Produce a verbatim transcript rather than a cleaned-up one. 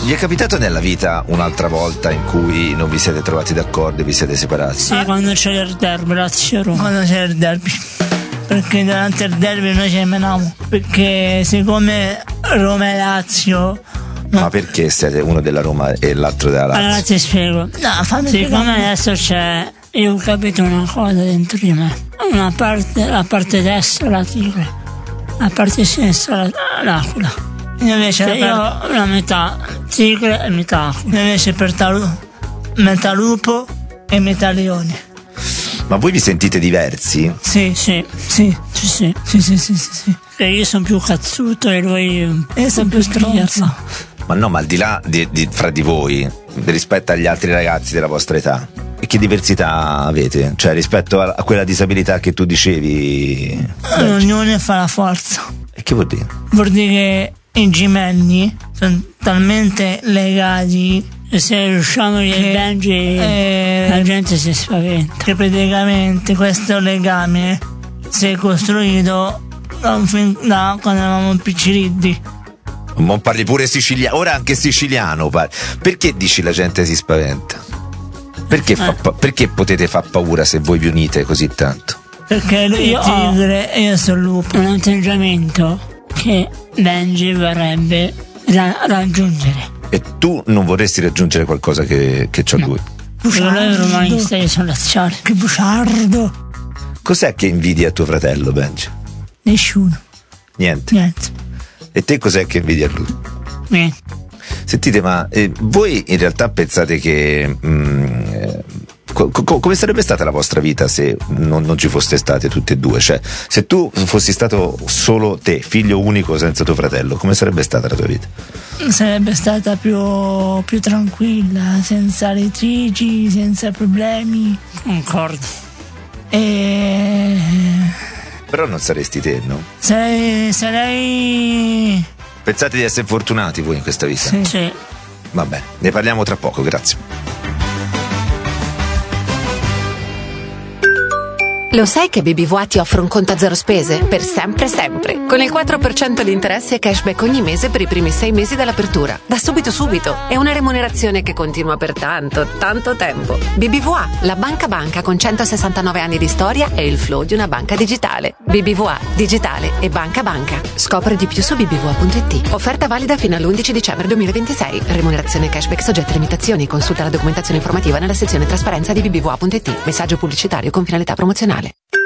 Vi è capitato nella vita un'altra volta in cui non vi siete trovati d'accordo e vi siete separati? Sì, quando c'era il derby, Lazio Roma. Quando c'era il derby. Perché durante il derby noi ci menavamo. Perché siccome Roma e Lazio. No. Ma perché siete uno della Roma e l'altro della Lazio? Allora ti spiego. No, fammi siccome adesso c'è. Io ho capito una cosa dentro di me. Una parte, la parte destra la tigre, la parte sinistra la, l'aquila. Io invece cioè io ho una metà tigre e metà aquila. Io invece per talu, metà lupo e metà leone. Ma voi vi sentite diversi? Sì, sì, sì, sì, sì, sì, sì, sì, sì, sì. E io sono più cazzuto e lui e sono più stronzo. Ma no, ma al di là di, di, fra di voi, rispetto agli altri ragazzi della vostra età, che diversità avete? Cioè rispetto a, a quella disabilità che tu dicevi? L'unione fa la forza. E che vuol dire? Vuol dire che i gemelli sono talmente legati e se riusciamo io e Benji eh, la gente si spaventa. Che praticamente questo legame si è costruito da, da quando eravamo picciriddi. Non parli pure siciliano, ora anche siciliano parli. Perché dici la gente si spaventa? Perché, eh. fa pa- perché potete far paura se voi vi unite così tanto? Perché io ho tigre e io sono lupo. Un atteggiamento che Benji vorrebbe ra- raggiungere. E tu non vorresti raggiungere qualcosa che, che c'ha no. lui? Buciardo. Lui è romanista, io sono laziale. Che buciardo. Cos'è che invidia a tuo fratello, Benji? Nessuno. Niente? Niente. E te cos'è che invidia a lui? Niente. Sentite, ma eh, voi in realtà pensate che mh, eh, co- co- come sarebbe stata la vostra vita se non, non ci foste state tutte e due? Cioè, se tu fossi stato solo te, figlio unico senza tuo fratello, come sarebbe stata la tua vita? Sarebbe stata più, più tranquilla, senza litigi, senza problemi. Concordo. E... Però non saresti te, no? Sarei... sarei... Pensate di essere fortunati voi in questa vita? Sì, sì. Va bene, ne parliamo tra poco, grazie. Lo sai che B B V A ti offre un conto a zero spese? Per sempre sempre. Con il quattro per cento di interesse e cashback ogni mese per i primi sei mesi dall'apertura. Da subito subito. E una remunerazione che continua per tanto, tanto tempo. B B V A, la banca banca con centosessantanove anni di storia e il flow di una banca digitale. B B V A, digitale e banca banca. Scopri di più su b b v a punto i t. Offerta valida fino all'undici dicembre duemilaventisei. Remunerazione cashback soggetta a limitazioni. Consulta la documentazione informativa nella sezione trasparenza di b b v a punto i t. Messaggio pubblicitario con finalità promozionale.